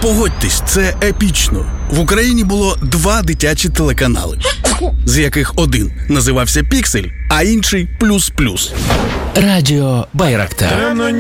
Погодьтесь, це епічно. В Україні було 2 дитячі телеканали, з яких один називався «Піксель», а інший «Плюс-плюс». Радіо Байрактар.